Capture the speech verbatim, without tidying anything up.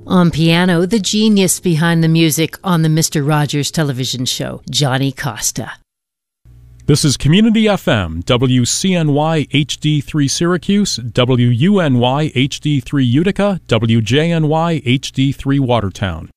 On piano, the genius behind the music on the Mister Rogers television show, Johnny Costa. This is Community F M, W C N Y H D three Syracuse, W U N Y H D three Utica, W J N Y H D three Watertown.